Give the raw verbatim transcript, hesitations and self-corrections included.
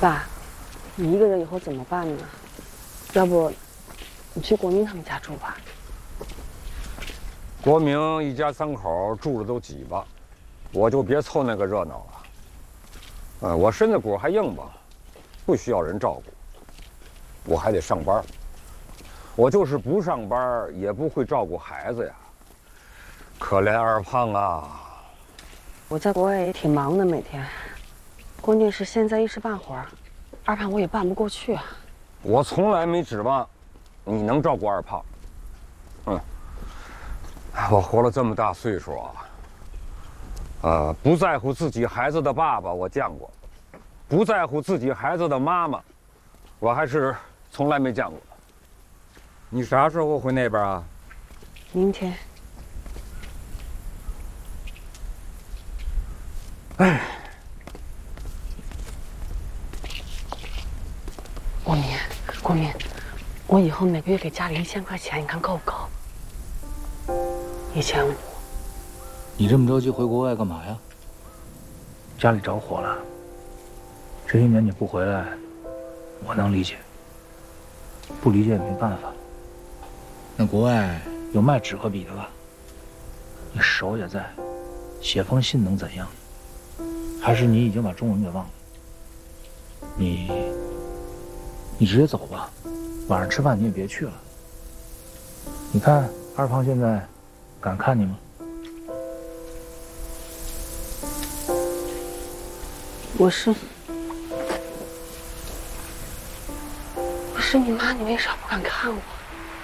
爸，你一个人以后怎么办呢？要不，你去国明他们家住吧。 国明一家三口住的都挤巴，我就别凑那个热闹了。呃，我身子骨还硬吧，不需要人照顾。我还得上班，我就是不上班也不会照顾孩子呀。可怜二胖啊！ 我在国外也挺忙的，每天。关键是现在一时半会儿，二胖我也办不过去啊。 我从来没指望你能照顾二胖。嗯，我活了这么大岁数啊，呃，不在乎自己孩子的爸爸我见过，不在乎自己孩子的妈妈，我还是从来没见过。 你啥时候回那边啊？ 明天。 哎， 国民，国民，我以后每个月给家里一千块钱，你看够不够？一千五。 你这么着急回国外干嘛呀？家里着火了。这些年你不回来，我能理解。不理解也没办法。那国外有卖纸和笔的吧？你手也在，写封信能怎样？还是你已经把中文给忘了？你，你直接走吧，晚上吃饭你也别去了。你看二胖现在敢看你吗？ 我是，我是你妈，你为啥不敢看我？